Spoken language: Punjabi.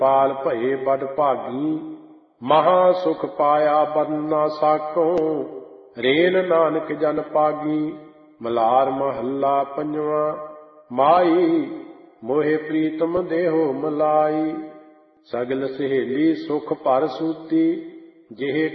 ਪਾਲ ਭਏ ਬਡ ਭਾਗੀ, ਮਹਾ ਸੁਖ ਪਾਇਆ ਬਨ ਨਾ ਸਾਕੋ। ਰੇਨ ਨਾਨਕ ਜਨ ਪਾਗੀ, ਮਲਾਰ ਮਹੱਲਾ ਪੰਜਵਾਂ। ਮਾਈ ਮੋਹਿ ਪ੍ਰੀਤਮ ਦੇਹੋ ਮਲਾਈ, ਸਗਲ ਸਹੇਲੀ ਸੁਖ ਭਰ ਸੂਤੀ। ਜਿਹੇ